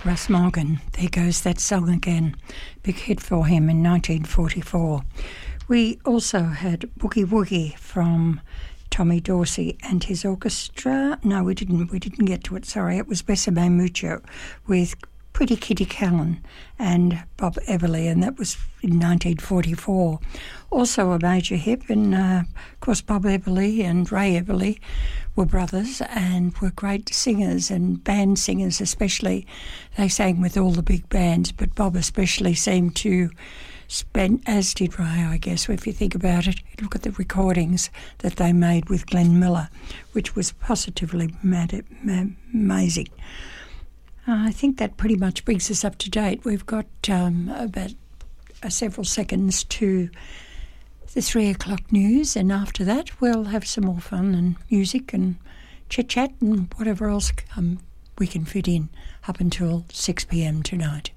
Russ Morgan, there goes that song again. Big hit for him in 1944. We also had Boogie Woogie from Tommy Dorsey and his orchestra. No, we didn't get to it, sorry. It was Besame Mucho with Pretty Kitty Callan and Bob Everly, and that was in 1944. Also a major hit, and of course Bob Everly and Ray Everly were brothers and were great singers and band singers especially. They sang with all the big bands, but Bob especially seemed to spend, as did Ray, I guess, if you think about it. Look at the recordings that they made with Glenn Miller, which was positively amazing. I think that pretty much brings us up to date. We've got about several seconds to the 3 o'clock news, and after that we'll have some more fun and music and chit-chat and whatever else we can fit in up until 6 p.m. tonight.